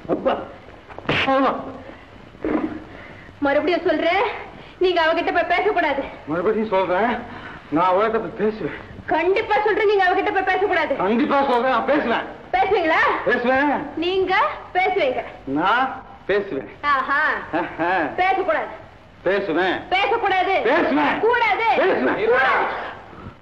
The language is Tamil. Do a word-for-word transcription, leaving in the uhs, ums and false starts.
மறுபடியும் சொல்றேன், நீங்க அவகிட்ட போய் பேசக்கூடாது. மறுபடியும் சொல்றேன், நான் அவகிட்ட போய் பேசுவேன். கண்டிப்பா சொல்றேன், நீங்க அவகிட்ட போய் பேசக்கூடாது. கண்டிப்பா சொல்றேன், நான் பேசுவேன். பேசுவீங்களா? பேசுவேன். நீங்க பேசுவீங்க. நான் பேசுவேன். ஆஹா. பேசக்கூடாது. பேசுவேன். பேசக்கூடாது. பேசுவேன். கூடாது. பேசுவேன்.